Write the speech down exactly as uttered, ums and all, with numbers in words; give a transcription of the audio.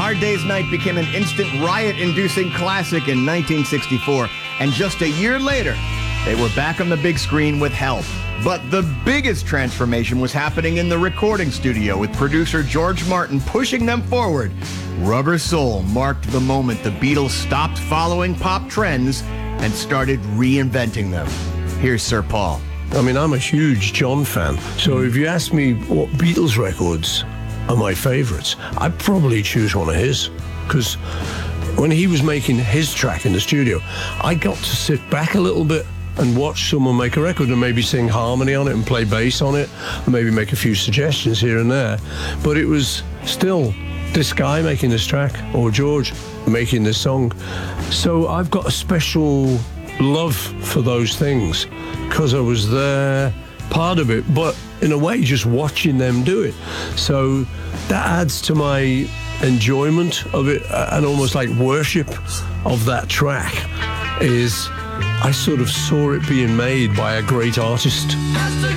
Hard Day's Night became an instant riot-inducing classic in nineteen sixty-four, and just a year later, they were back on the big screen with Help. But the biggest transformation was happening in the recording studio, with producer George Martin pushing them forward. Rubber Soul marked the moment the Beatles stopped following pop trends and started reinventing them. Here's Sir Paul. I mean, I'm a huge John fan, so if you ask me what Beatles records are my favourites, I'd probably choose one of his, because when he was making his track in the studio, I got to sit back a little bit and watch someone make a record and maybe sing harmony on it and play bass on it and maybe make a few suggestions here and there. But it was still this guy making this track, or George making this song. So I've got a special love for those things because I was there, part of it, but in a way just watching them do it. So that adds to my enjoyment of it, and almost like worship of that track is I sort of saw it being made by a great artist.